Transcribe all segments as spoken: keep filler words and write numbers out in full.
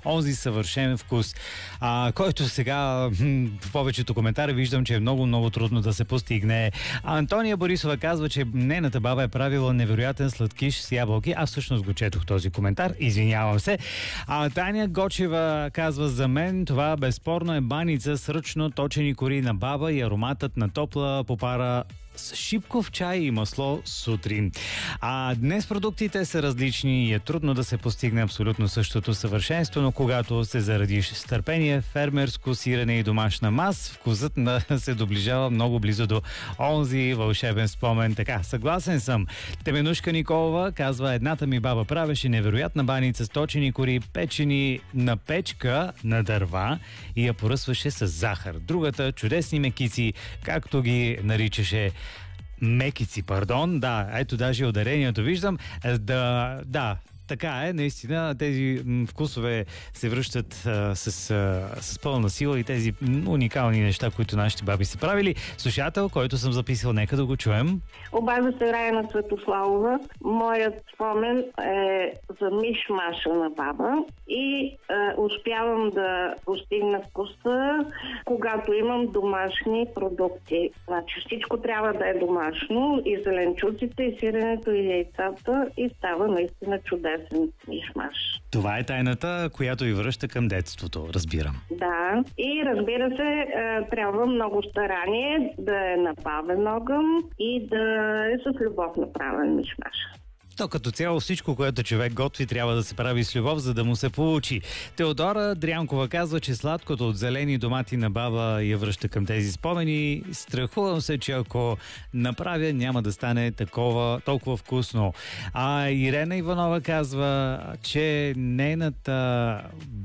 онзи съвършен вкус, а, който сега в повечето коментари виждам, че е много, много трудно да се постигне. А Антония Борисова казва, че нейната баба е правила невероятен сладкиш с ябълки. Аз всъщност го четох този коментар, извинявам се. А Таня Гочева казва, за мен това безспорно е баница с ръчно точени кори на баба и ароматът на топла попара с шипков чай и масло сутрин. А днес продуктите са различни и е трудно да се постигне абсолютно същото съвършенство, но когато се зарадиш с търпение, фермерско сирене и домашна мас, вкусът на се доближава много близо до онзи вълшебен спомен. Така, съгласен съм. Теменушка Николова казва, едната ми баба правеше невероятна баница с точени кори, печени на печка на дърва и я поръсваше с захар. Другата чудесни мекици, както ги наричаше мекици, пардон, да, ето даже ударението виждам, да, да, така е, наистина, тези м, вкусове се връщат а, с, а, с пълна сила и тези м, уникални неща, които нашите баби са правили. Слушател, който съм записал, нека да го чуем. Обажда се Райна Светославова. Моят спомен е за миш-маша на баба и е, успявам да постигна вкуса, когато имам домашни продукти. Значи всичко трябва да е домашно, и зеленчуците, и сиренето, и яйцата, и става наистина чудесно. Миш-маш. Това е тайната, която ви връща към детството, разбирам. Да, и разбира се, е, трябва много старание, да е на бавен огън и да е с любов направен миш-маш. То като цяло всичко, което човек готви, трябва да се прави с любов, за да му се получи. Теодора Дрянкова казва, че сладкото от зелени домати на баба я връща към тези спомени. Страхувам се, че ако направя, няма да стане такова, толкова вкусно. А Ирена Иванова казва, че нейната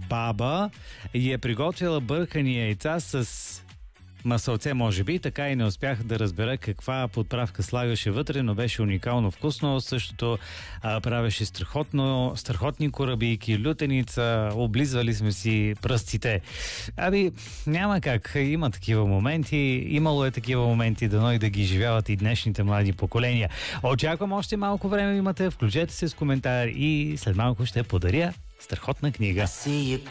баба я е приготвила бъркани яйца с масълце, може би, така и не успях да разбера каква подправка слагаше вътре, но беше уникално вкусно. Същото а, правеше страхотно, страхотни корабийки, лютеница, облизвали сме си пръстите. Аби, няма как. Има такива моменти, имало е такива моменти, дано и да ги живяват и днешните млади поколения. Очаквам още малко време имате, включете се с коментар и след малко ще подаря страхотна книга.